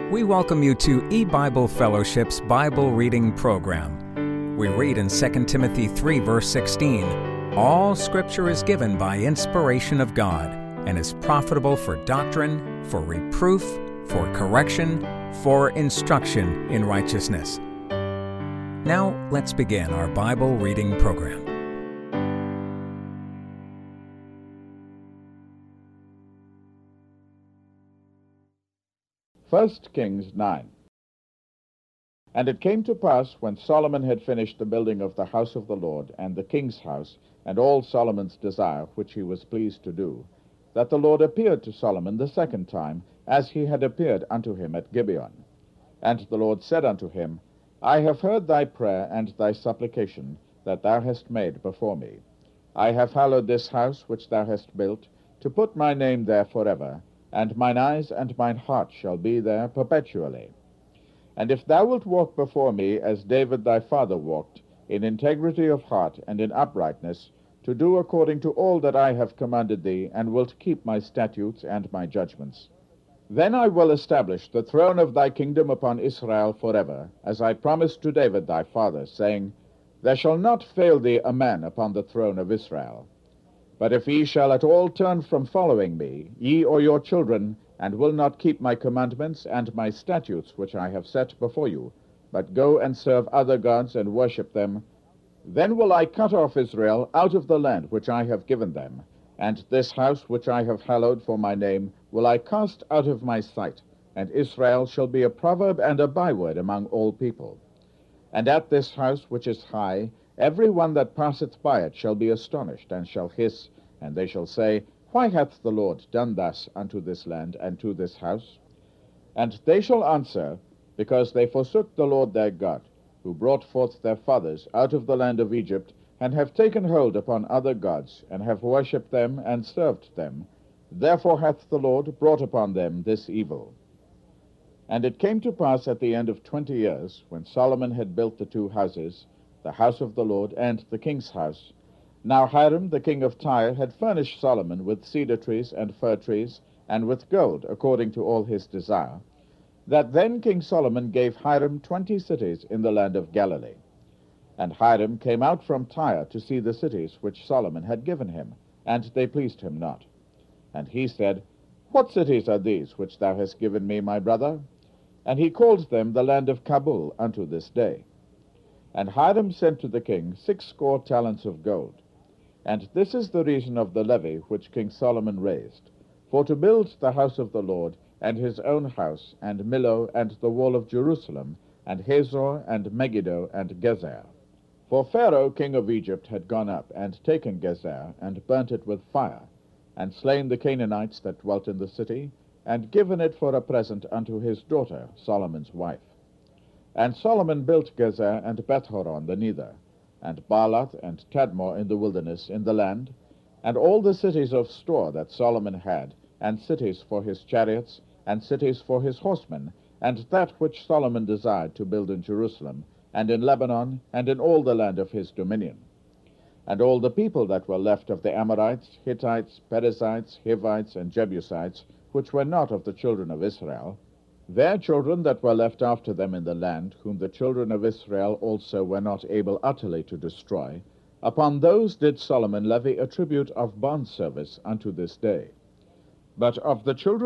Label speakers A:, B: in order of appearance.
A: We welcome you to eBible Fellowship's Bible Reading Program. We read in 2 Timothy 3, verse 16, "All Scripture is given by inspiration of God, and is profitable for doctrine, for reproof, for correction, for instruction in righteousness." Now, let's begin our Bible reading program.
B: First Kings 9. And it came to pass, when Solomon had finished the building of the house of the Lord, and the king's house, and all Solomon's desire, which he was pleased to do, that the Lord appeared to Solomon the second time, as he had appeared unto him at Gibeon. And the Lord said unto him, I have heard thy prayer and thy supplication, that thou hast made before me. I have hallowed this house which thou hast built, to put my name there forever, and mine eyes and mine heart shall be there perpetually. And if thou wilt walk before me as David thy father walked, in integrity of heart and in uprightness, to do according to all that I have commanded thee, and wilt keep my statutes and my judgments, then I will establish the throne of thy kingdom upon Israel forever, as I promised to David thy father, saying, There shall not fail thee a man upon the throne of Israel. But if ye shall at all turn from following me, ye or your children, and will not keep my commandments and my statutes which I have set before you, but go and serve other gods and worship them, then will I cut off Israel out of the land which I have given them, and this house which I have hallowed for my name will I cast out of my sight, and Israel shall be a proverb and a byword among all people. And at this house which is high, every one that passeth by it shall be astonished, and shall hiss, and they shall say, Why hath the Lord done thus unto this land and to this house? And they shall answer, Because they forsook the Lord their God, who brought forth their fathers out of the land of Egypt, and have taken hold upon other gods, and have worshipped them and served them. Therefore hath the Lord brought upon them this evil. And it came to pass at the end of 20 years, when Solomon had built the two houses, the house of the Lord and the king's house. Now Hiram the king of Tyre had furnished Solomon with cedar trees and fir trees, and with gold, according to all his desire, that then King Solomon gave Hiram 20 cities in the land of Galilee. And Hiram came out from Tyre to see the cities which Solomon had given him, and they pleased him not. And he said, What cities are these which thou hast given me, my brother? And he called them the land of Kabul unto this day. And Hiram sent to the king 60 talents of gold. And this is the reason of the levy which King Solomon raised, for to build the house of the Lord, and his own house, and Millo, and the wall of Jerusalem, and Hazor, and Megiddo, and Gezer. For Pharaoh king of Egypt had gone up, and taken Gezer, and burnt it with fire, and slain the Canaanites that dwelt in the city, and given it for a present unto his daughter, Solomon's wife. And Solomon built Gezer and Bethhoron the nether, and Baalath and Tadmor in the wilderness in the land, and all the cities of store that Solomon had, and cities for his chariots, and cities for his horsemen, and that which Solomon desired to build in Jerusalem, and in Lebanon, and in all the land of his dominion. And all the people that were left of the Amorites, Hittites, Perizzites, Hivites, and Jebusites, which were not of the children of Israel, their children that were left after them in the land, whom the children of Israel also were not able utterly to destroy, upon those did Solomon levy a tribute of bondservice unto this day. But of the children